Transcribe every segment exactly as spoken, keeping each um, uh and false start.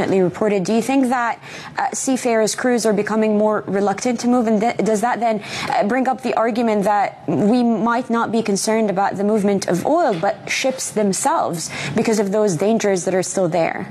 unfortunately reported. Do you think that uh, seafarers, crews are becoming more reluctant to move? And th- does that then uh, bring up the argument that we might not be concerned about the movement of oil, but ships themselves because of those dangers that are still there?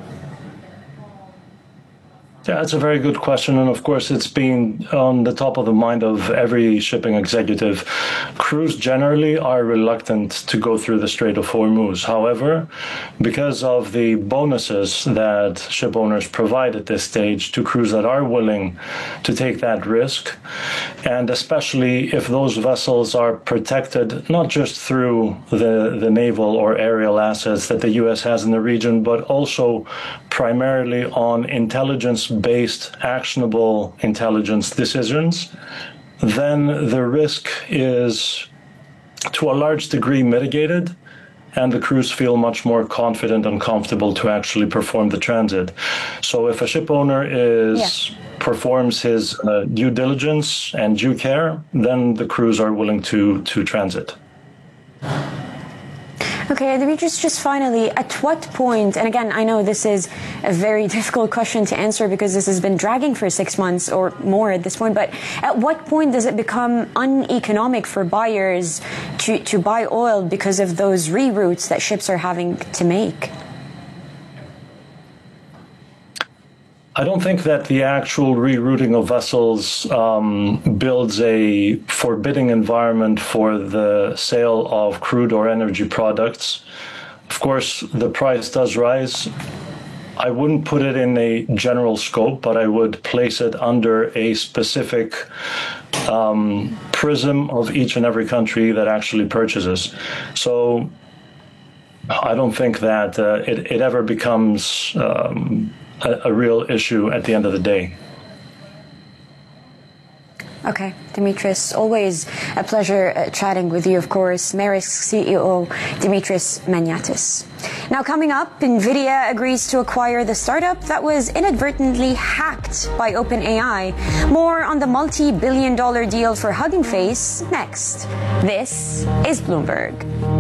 Yeah, that's a very good question. And of course, it's been on the top of the mind of every shipping executive. Crews generally are reluctant to go through the Strait of Hormuz. However, because of the bonuses that ship owners provide at this stage to crews that are willing to take that risk, and especially if those vessels are protected not just through the, the naval or aerial assets that the U S has in the region, but also primarily on intelligence-based, actionable intelligence decisions, then the risk is to a large degree mitigated, and the crews feel much more confident and comfortable to actually perform the transit. So if a ship owner is yeah. performs his uh, due diligence and due care, then the crews are willing to, to transit. Okay, Dimitris, just finally, at what point, and again, I know this is a very difficult question to answer because this has been dragging for six months or more at this point, but at what point does it become uneconomic for buyers to, to buy oil because of those reroutes that ships are having to make? I don't think that the actual rerouting of vessels um, builds a forbidding environment for the sale of crude or energy products. Of course, the price does rise. I wouldn't put it in a general scope, but I would place it under a specific um, prism of each and every country that actually purchases. So I don't think that uh, it, it ever becomes um, a, a real issue at the end of the day. Okay, Dimitris, always a pleasure uh, chatting with you, of course. Maersk C E O Dimitris Maniatis. Now, coming up, NVIDIA agrees to acquire the startup that was inadvertently hacked by OpenAI. More on the multi-billion dollar deal for Hugging Face next. This is Bloomberg.